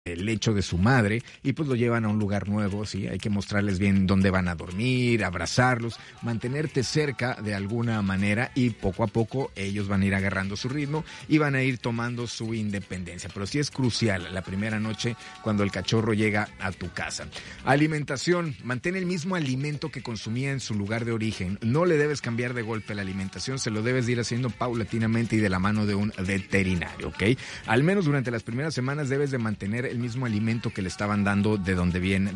el lecho de su madre y pues lo llevan a un lugar nuevo, ¿sí? Hay que mostrarles bien dónde van a dormir, abrazarlos, mantenerte cerca de alguna manera y poco a poco ellos van a ir agarrando su ritmo y van a ir tomando su independencia. Pero sí es crucial la primera noche cuando el cachorro llega a tu casa. Alimentación, mantén el mismo alimento que consumía en su lugar de origen. No le debes cambiar de golpe la alimentación, se lo debes de ir haciendo paulatinamente y de la mano de un veterinario, ¿ok? Al menos durante las primeras semanas debes de mantener el mismo alimento que le estaban dando de donde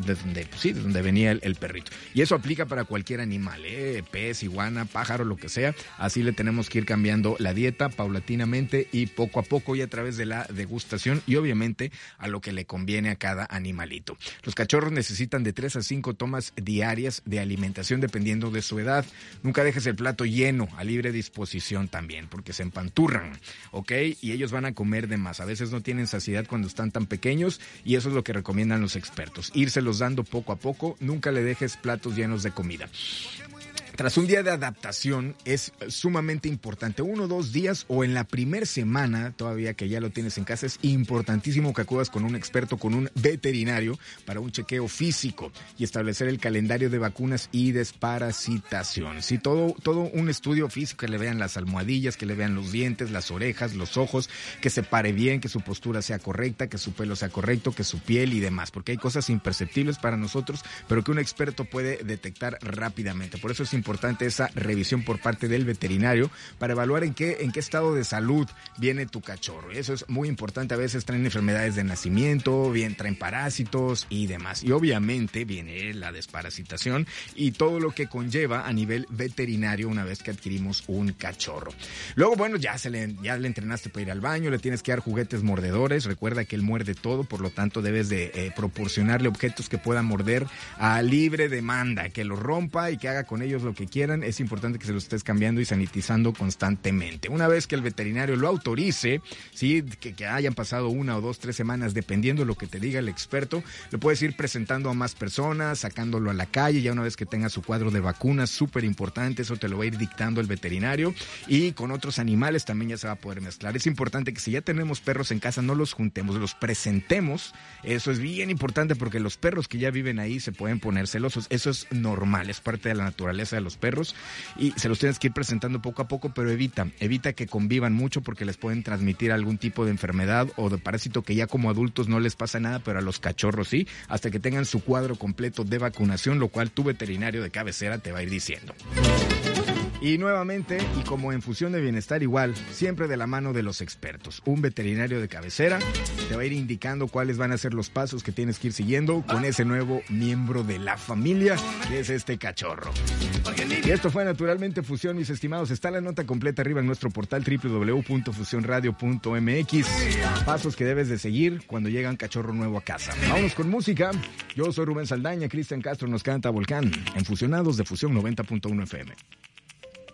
venía el perrito. Y eso aplica para cualquier animal, pez, iguana, pájaro, lo que sea. Así le tenemos que ir cambiando la dieta paulatinamente y poco a poco y a través de la degustación y obviamente a lo que le conviene a cada animalito. Los cachorros necesitan de 3 a 5 tomas diarias de alimentación dependiendo de su edad. Nunca dejes el plato lleno, a libre disposición también, porque se empanturran, ¿ok? Y ellos van a comer de más. A veces no tienen saciedad cuando están tan pequeños y eso es lo que recomiendan los expertos. Írselos dando poco a poco, nunca le dejes platos llenos de comida. Tras un día de adaptación es sumamente importante, 1 o 2 días o en la primera semana, todavía que ya lo tienes en casa, es importantísimo que acudas con un experto, con un veterinario para un chequeo físico y establecer el calendario de vacunas y desparasitación. Sí, todo un estudio físico, que le vean las almohadillas, que le vean los dientes, las orejas, los ojos, que se pare bien, que su postura sea correcta, que su pelo sea correcto, que su piel y demás, porque hay cosas imperceptibles para nosotros, pero que un experto puede detectar rápidamente. Por eso es importante esa revisión por parte del veterinario para evaluar en qué estado de salud viene tu cachorro. Eso es muy importante. A veces traen enfermedades de nacimiento, bien traen parásitos y demás. Y obviamente viene la desparasitación y todo lo que conlleva a nivel veterinario una vez que adquirimos un cachorro. Luego, bueno, ya le entrenaste para ir al baño, le tienes que dar juguetes mordedores. Recuerda que él muerde todo, por lo tanto debes de proporcionarle objetos que pueda morder a libre demanda, que lo rompa y que haga con ellos lo que quieran. Es importante que se lo estés cambiando y sanitizando constantemente. Una vez que el veterinario lo autorice, ¿sí? que hayan pasado 1 o 2, 3 semanas, dependiendo de lo que te diga el experto, lo puedes ir presentando a más personas, sacándolo a la calle, ya una vez que tenga su cuadro de vacunas, súper importante, eso te lo va a ir dictando el veterinario, y con otros animales también ya se va a poder mezclar. Es importante que si ya tenemos perros en casa, no los juntemos, los presentemos. Eso es bien importante porque los perros que ya viven ahí se pueden poner celosos. Eso es normal, es parte de la naturaleza de los perros y se los tienes que ir presentando poco a poco, pero evita que convivan mucho porque les pueden transmitir algún tipo de enfermedad o de parásito que ya como adultos no les pasa nada, pero a los cachorros sí, hasta que tengan su cuadro completo de vacunación, lo cual tu veterinario de cabecera te va a ir diciendo. Y nuevamente, y como en Fusión de Bienestar igual, siempre de la mano de los expertos. Un veterinario de cabecera te va a ir indicando cuáles van a ser los pasos que tienes que ir siguiendo con ese nuevo miembro de la familia, que es este cachorro. Y esto fue naturalmente Fusión, mis estimados. Está la nota completa arriba en nuestro portal www.fusionradio.mx. Pasos que debes de seguir cuando llega un cachorro nuevo a casa. Vámonos con música. Yo soy Rubén Saldaña, Cristian Castro nos canta Volcán, en Fusionados de Fusión 90.1 FM.